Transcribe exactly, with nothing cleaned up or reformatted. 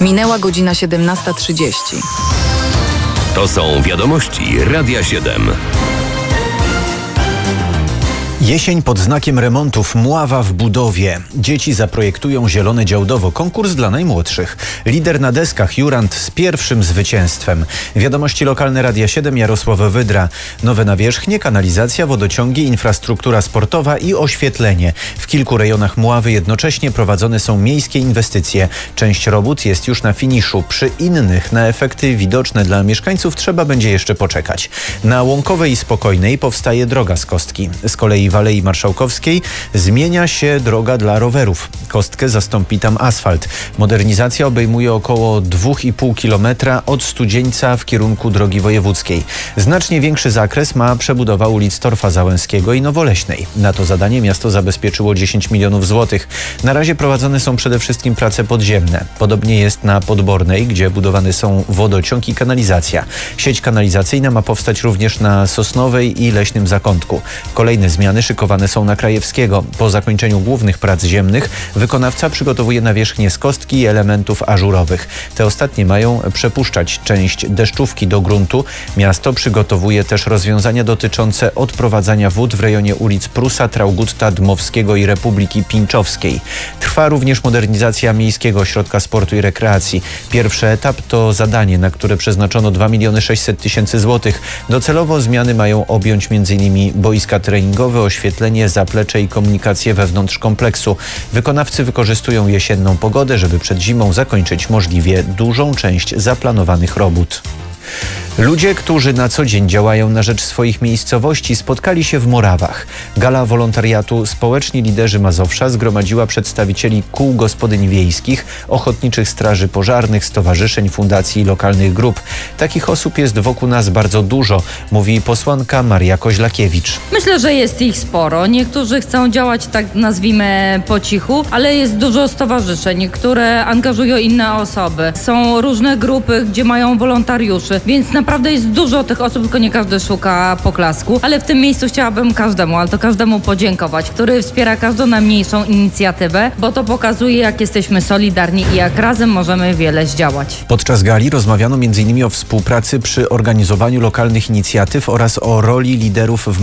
Minęła godzina siedemnasta trzydzieści. To są wiadomości Radia siedem. Jesień pod znakiem remontów, Mława w budowie. Dzieci zaprojektują zielone działdowo. Konkurs dla najmłodszych. Lider na deskach Jurand z pierwszym zwycięstwem. Wiadomości lokalne Radia siedem, Jarosław Wydra. Nowe nawierzchnie, kanalizacja, wodociągi, infrastruktura sportowa i oświetlenie. W kilku rejonach Mławy jednocześnie prowadzone są miejskie inwestycje. Część robót jest już na finiszu. Przy innych na efekty widoczne dla mieszkańców trzeba będzie jeszcze poczekać. Na Łąkowej i Spokojnej powstaje droga z Kostki. Z kolei w Alei Marszałkowskiej zmienia się droga dla rowerów. Kostkę zastąpi tam asfalt. Modernizacja obejmuje około dwa i pół kilometra od Studzieńca w kierunku drogi wojewódzkiej. Znacznie większy zakres ma przebudowa ulic Torfa Załęskiego i Nowoleśnej. Na to zadanie miasto zabezpieczyło dziesięć milionów złotych. Na razie prowadzone są przede wszystkim prace podziemne. Podobnie jest na Podbornej, gdzie budowane są wodociąg i kanalizacja. Sieć kanalizacyjna ma powstać również na Sosnowej i Leśnym Zakątku. Kolejne zmiany szykowane są na Krajewskiego. Po zakończeniu głównych prac ziemnych wykonawca przygotowuje nawierzchnię z kostki i elementów ażurowych. Te ostatnie mają przepuszczać część deszczówki do gruntu. Miasto przygotowuje też rozwiązania dotyczące odprowadzania wód w rejonie ulic Prusa, Traugutta, Dmowskiego i Republiki Pińczowskiej. Trwa również modernizacja Miejskiego Ośrodka Sportu i Rekreacji. Pierwszy etap to zadanie, na które przeznaczono dwa miliony sześćset tysięcy złotych. Docelowo zmiany mają objąć m.in. boiska treningowe, oświetlenie, zaplecze i komunikację wewnątrz kompleksu. Wykonawcy wykorzystują jesienną pogodę, żeby przed zimą zakończyć możliwie dużą część zaplanowanych robót. Ludzie, którzy na co dzień działają na rzecz swoich miejscowości, spotkali się w Morawach. Gala wolontariatu Społeczni Liderzy Mazowsza zgromadziła przedstawicieli kół gospodyń wiejskich, ochotniczych straży pożarnych, stowarzyszeń, fundacji i lokalnych grup. Takich osób jest wokół nas bardzo dużo, mówi posłanka Maria Koźlakiewicz. Myślę, że jest ich sporo. Niektórzy chcą działać, tak nazwijmy, po cichu, ale jest dużo stowarzyszeń, które angażują inne osoby. Są różne grupy, gdzie mają wolontariuszy, więc naprawdę jest dużo tych osób, tylko nie każdy szuka poklasku, ale w tym miejscu chciałabym każdemu, ale to każdemu podziękować, który wspiera każdą najmniejszą inicjatywę, bo to pokazuje, jak jesteśmy solidarni i jak razem możemy wiele zdziałać. Podczas gali rozmawiano między innymi o współpracy przy organizowaniu lokalnych inicjatyw oraz o roli liderów w